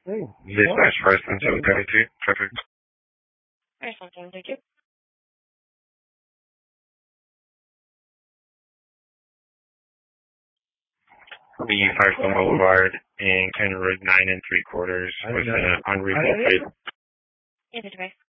Dispatch Firestone 732. Traffic. Firestone 732. The Firestone Boulevard in County Road 9 3/4 with an unreadable plate. Inventory.